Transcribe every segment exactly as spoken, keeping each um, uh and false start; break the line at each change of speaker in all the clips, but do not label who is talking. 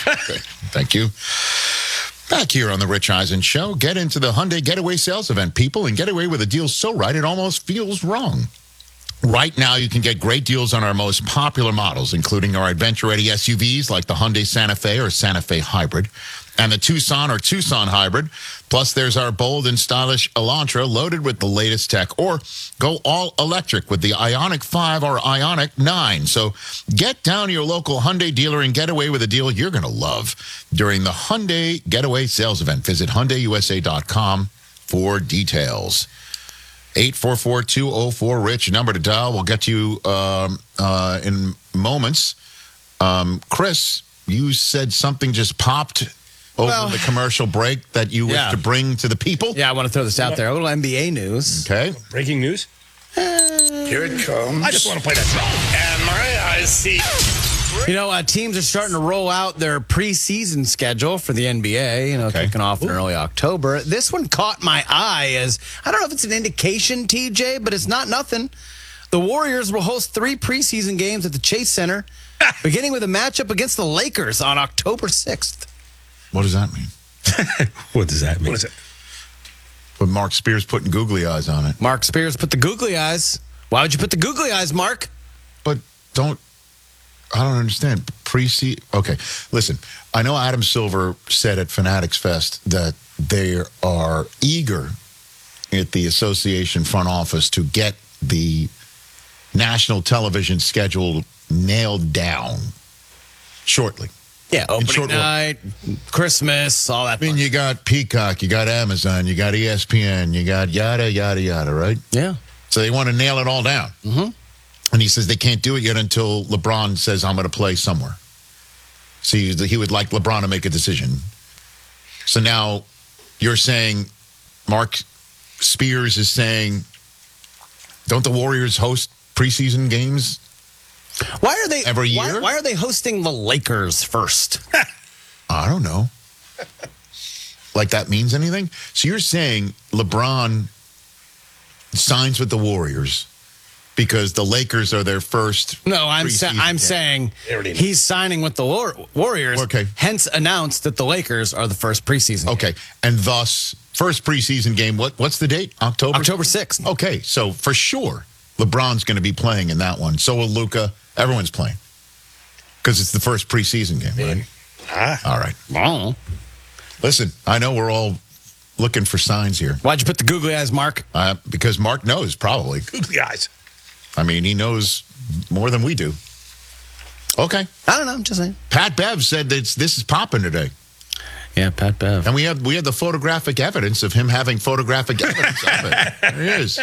Okay, thank you. Back here on the Rich Eisen Show, get into the Hyundai Getaway sales event, people, and get away with a deal so right it almost feels wrong. Right now, you can get great deals on our most popular models, including our adventure-ready S U Vs like the Hyundai Santa Fe or Santa Fe Hybrid, and the Tucson or Tucson Hybrid. Plus, there's our bold and stylish Elantra loaded with the latest tech. Or go all electric with the Ioniq five or Ioniq nine. So get down to your local Hyundai dealer and get away with a deal you're going to love during the Hyundai Getaway sales event. Visit Hyundai U S A dot com for details. eight four four, two oh four, RICH, number to dial. We'll get to you um, uh, in moments. Um, Chris, you said something just popped over
well,
the commercial break that you
yeah.
wish to bring to the people.
Yeah, I want to throw this out there. A little N B A news.
Okay.
Breaking news?
Uh,
Here it comes. I just want to play that song. And my eyes see.
You know, uh, teams are starting to roll out their preseason schedule for the N B A, you know,
Okay.
kicking off in early October. This one caught my eye as, I don't know if it's an indication, T J, but it's not nothing. The Warriors will host three preseason games at the Chase Center, beginning with a matchup against the Lakers on October sixth.
What does that mean?
What does that mean?
What is it?
But Mark Spears putting googly eyes on it.
Mark Spears put the googly eyes. Why would you put the googly eyes, Mark?
But don't, I don't understand. Pre-season, okay, listen, I know Adam Silver said at Fanatics Fest that they are eager at the association front office to get the national television schedule nailed down shortly.
Yeah, opening
short order.
night, Christmas, all that.
I mean, you got Peacock, you got Amazon, you got E S P N, you got yada, yada, yada, right?
Yeah.
So they want to nail it all down.
Mm-hmm.
And he says they can't do it yet until LeBron says, I'm going to play somewhere. So he, he would like LeBron to make a decision. So now you're saying, Mark Spears is saying, don't the Warriors host preseason games?
Why are they
Every
why,
year?
why are they hosting the Lakers first?
I don't know. Like that means anything? So you're saying LeBron signs with the Warriors because the Lakers are their first.
No, I'm sa-
preseason
I'm
game.
saying
They already know.
he's signing with the War- Warriors.
Okay.
Hence announced that the Lakers are the first preseason. game.
Okay, and thus first preseason game. What what's the date? October.
October sixth.
Okay, so for sure LeBron's going to be playing in that one. So will Luka. Everyone's playing because it's the first preseason game, right?
Ah.
All right.
Oh.
Listen, I know we're all looking for signs here
Why'd you put the googly eyes, Mark?
uh, because Mark knows probably.
Googly eyes.
I mean, he knows more than we do. Okay.
I don't know. I'm just saying.
Pat Bev said that it's, this is popping today.
Yeah, Pat Bev.
And we have we have the photographic evidence of him having photographic evidence of it. There he is.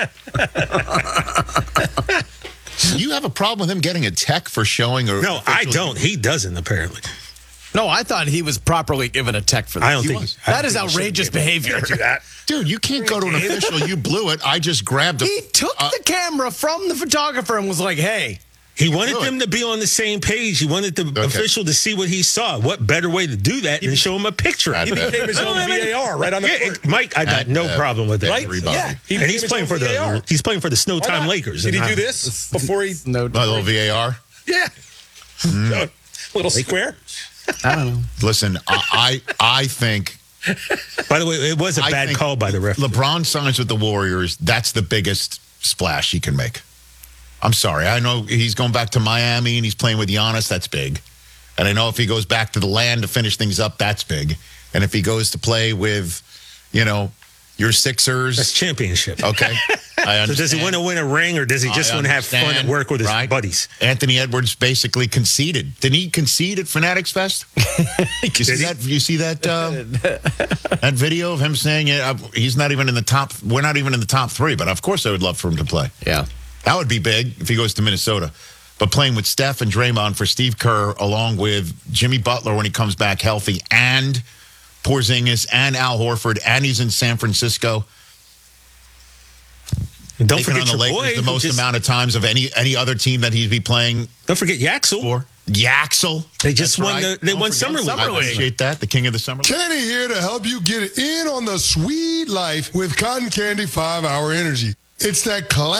You have a problem with him getting a tech for showing or
No, I don't. He doesn't, apparently.
No, I thought he was properly given a tech for that.
I don't
He
think
was.
I
That
don't
is
think he should
outrageous
be able-
behavior.
Can't do that.
Dude, you can't go to an official. You blew it. I just grabbed a.
He took
uh,
the camera from the photographer and was like, hey.
He wanted
Really?
them to be on the same page. He wanted the
Okay.
official to see what he saw. What better way to do that than show him a picture?
He
of it?
became his own
I mean,
V A R right on the
yeah,
court.
it- Mike, I got
At,
no
uh,
problem with that.
Right?
Everybody.
Yeah. He
And
became
he's
his
playing
own
for
V A R.
the he's playing for the Snow
Why
Time
not?
Lakers.
Did he
and
do
I-
this before he?
No,
a little V A R.
Yeah.
Mm.
Little square.
I don't know.
Listen, I I, I think
By the way, it was a
I
bad
think
call by the ref.
LeBron signs with the Warriors. That's the biggest splash he can make. I'm sorry. I know he's going back to Miami and he's playing with Giannis. That's big. And I know if he goes back to the land to finish things up, that's big. And if he goes to play with, you know, your Sixers.
That's championship.
Okay. I understand.
So does he want to win a ring or does he just
I
want to have fun at
understand,
work with his
right?
buddies?
Anthony Edwards basically conceded. Didn't he concede at Fanatics Fest? you see
he?
that? You see that? Uh, that video of him saying uh, he's not even in the top. We're not even in the top three. But of course, I would love for him to play.
Yeah.
That would be big if he goes to Minnesota. But playing with Steph and Draymond for Steve Kerr, along with Jimmy Butler when he comes back healthy, and Porzingis and Al Horford, and he's in San Francisco.
And don't
Taking
forget
on the
your
Lakers
boy.
the
who
most
just-
amount of times of any any other team that he'd be playing
Don't forget Yaxel.
for. Yaxel.
They just
That's
won
right.
the- they
Don't
won
forget
Summer League.
I appreciate that. The king of the Summer League.
Kenny here to help you get in on the sweet life with Cotton Candy five hour Energy. It's that classic.